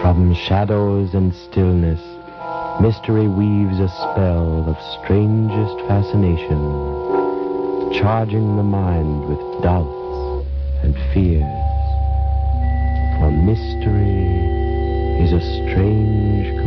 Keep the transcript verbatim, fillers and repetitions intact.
From shadows and stillness, mystery weaves a spell of strangest fascination, charging the mind with doubts and fears. For mystery is a strange